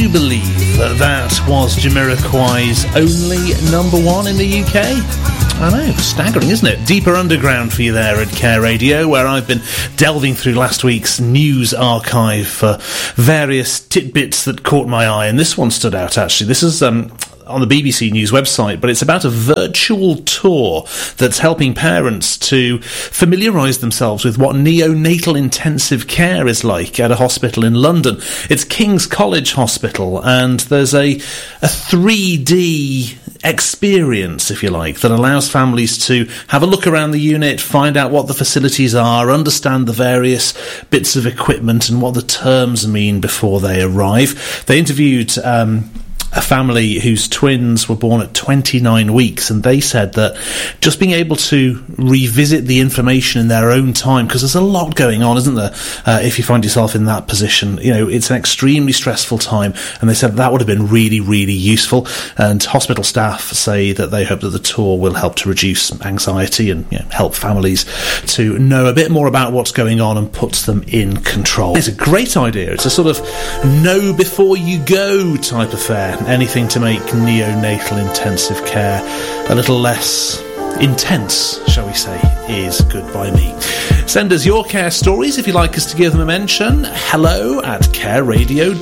you believe that was Jamiroquai's only number one in the UK? I know, staggering, isn't it? Deeper Underground for you there at Care Radio, where I've been delving through last week's news archive for various tidbits that caught my eye, and this one stood out, actually. This is on the BBC News website, but it's about a virtual tour that's helping parents to familiarise themselves with what neonatal intensive care is like at a hospital in London. It's King's College Hospital, and there's a 3D experience, if you like, that allows families to have a look around the unit, find out what the facilities are, understand the various bits of equipment and what the terms mean before they arrive. They interviewed a family whose twins were born at 29 weeks, and they said that just being able to revisit the information in their own time, because there's a lot going on, isn't there, if you find yourself in that position. You know, it's an extremely stressful time, and they said that would have been really, really useful. And hospital staff say that they hope that the tour will help to reduce anxiety and, you know, help families to know a bit more about what's going on and puts them in control. It's a great idea. It's a sort of know before you go type affair. Anything to make neonatal intensive care a little less intense, shall we say, is good by me. Send us your care stories if you'd like us to give them a mention. hello@careradio.co.uk.